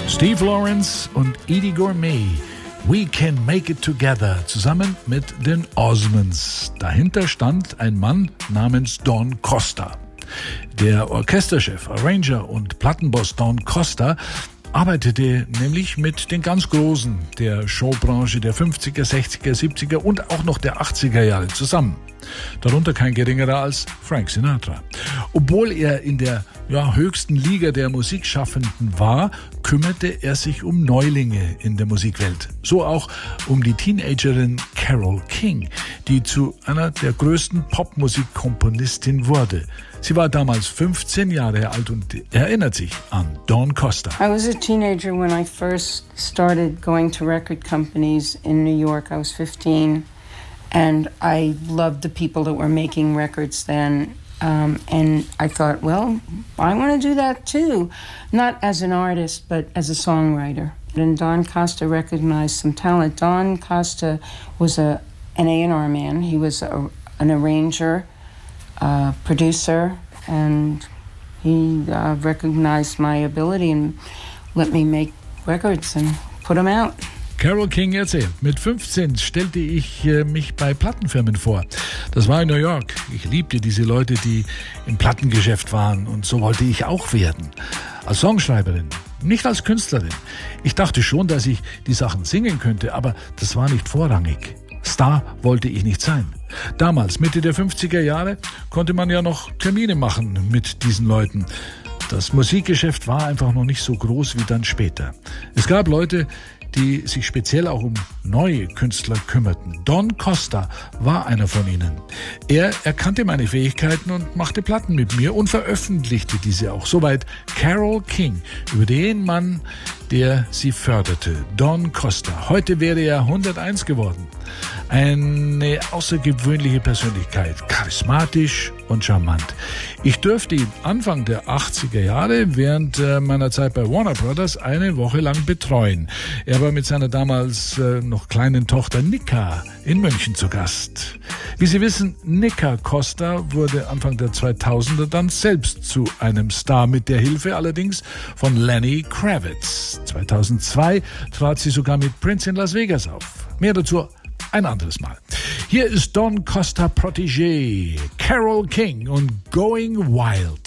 Steve Lawrence und Eddie Gourmet. We Can Make It Together, zusammen mit den Osmonds. Dahinter stand ein Mann namens Don Costa. Der Orchesterchef, Arranger und Plattenboss Don Costa arbeitete nämlich mit den ganz Großen der Showbranche der 50er, 60er, 70er und auch noch der 80er Jahre zusammen. Darunter kein geringerer als Frank Sinatra. Obwohl er in der höchsten Liga der Musikschaffenden war, kümmerte er sich um Neulinge in der Musikwelt. So auch um die Teenagerin Carole King, die zu einer der größten Popmusikkomponistinnen wurde. Sie war damals 15 Jahre alt und erinnert sich an Don Costa. I was a teenager when I first started going to record companies in New York. I was 15 and I loved the people that were making records then. And I thought, well, I want to do that too. Not as an artist, but as a songwriter. And Don Costa recognized some talent. Don Costa was an A&R man. He was an arranger, producer, and he recognized my ability and let me make records and put them out. Carole King erzählt, mit 15 stellte ich mich bei Plattenfirmen vor. Das war in New York. Ich liebte diese Leute, die im Plattengeschäft waren, und so wollte ich auch werden. Als Songschreiberin, nicht als Künstlerin. Ich dachte schon, dass ich die Sachen singen könnte, aber das war nicht vorrangig. Star wollte ich nicht sein. Damals, Mitte der 50er Jahre, konnte man ja noch Termine machen mit diesen Leuten. Das Musikgeschäft war einfach noch nicht so groß wie dann später. Es gab Leute, die sich speziell auch um neue Künstler kümmerten. Don Costa war einer von ihnen. Er erkannte meine Fähigkeiten und machte Platten mit mir und veröffentlichte diese auch. Soweit Carole King, über den Mann, der sie förderte, Don Costa. Heute wäre er 101 geworden. Eine außergewöhnliche Persönlichkeit, charismatisch und charmant. Ich durfte ihn Anfang der 80er Jahre während meiner Zeit bei Warner Brothers eine Woche lang betreuen. Er war mit seiner damals noch kleinen Tochter Nika in München zu Gast. Wie Sie wissen, Nika Costa wurde Anfang der 2000er dann selbst zu einem Star, mit der Hilfe allerdings von Lenny Kravitz. 2002 trat sie sogar mit Prince in Las Vegas auf. Mehr dazu ein anderes Mal. Hier ist Don Costa Protégé, Carole King und Going Wild.